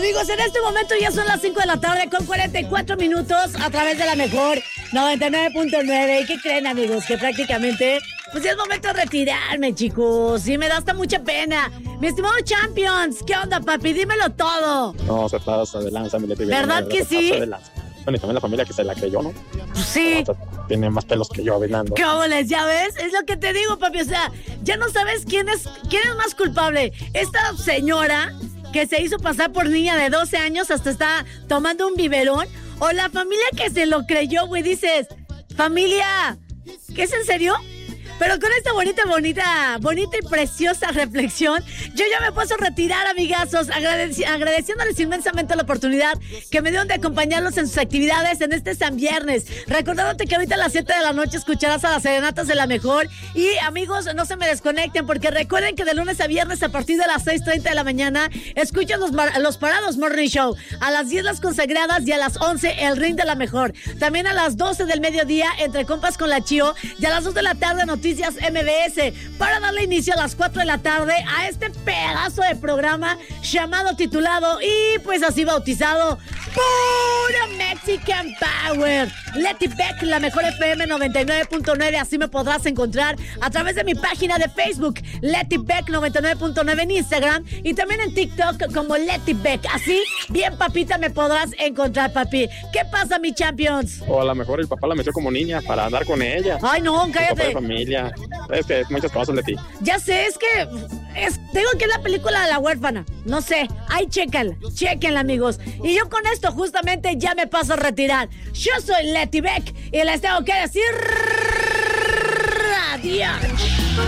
Amigos, en este momento ya son las 5 de la tarde con 44 minutos a través de la mejor 99.9. ¿Y qué creen, amigos? Que prácticamente, pues ya es momento de retirarme, chicos. Y me da hasta mucha pena. Mi estimado Champions, ¿qué onda, papi? Dímelo todo. No, se pasa de lanza, mi Leti. ¿Verdad que sí? Bueno, y también la familia que se la creyó, ¿no? Sí. O sea, tiene más pelos que yo, venando. ¿Cómo les? ¿Ya ves? Es lo que te digo, papi. O sea, ya no sabes quién es más culpable. Esta señora que se hizo pasar por niña de 12 años, hasta está tomando un biberón, o la familia que se lo creyó, güey. Dices, familia, ¿qué es en serio? Pero con esta bonita y preciosa reflexión, yo ya me puedo retirar, amigazos, agradeciéndoles inmensamente la oportunidad que me dieron de acompañarlos en sus actividades en este San Viernes. Recordándote que ahorita a las 7 de la noche escucharás a las serenatas de la mejor. Y, amigos, no se me desconecten, porque recuerden que de lunes a viernes a partir de las 6:30 de la mañana escuchan los Parados Morning Show. A las 10 las consagradas y a las 11 el ring de la mejor. También a las 12 del mediodía entre compas con la Chío y a las 2 de la tarde Noticias MBS, para darle inicio a las 4 de la tarde a este pedazo de programa llamado, titulado y pues así bautizado, Pura Mexican Power. Letty Beck, la mejor FM 99.9, así me podrás encontrar a través de mi página de Facebook, Letty Beck 99.9 en Instagram y también en TikTok como Letty Beck. Así, bien papita, me podrás encontrar, papi. ¿Qué pasa, mi Champions? O a lo mejor el papá la metió como niña para andar con ella. Ay, no, cállate. Papá de familia. Es que muchas cosas, Leti. Ya sé, es que tengo que la película de la huérfana. No sé, ahí chequenla, amigos. Y yo con esto justamente ya me paso a retirar. Yo soy Letty Beck y les tengo que decir adiós.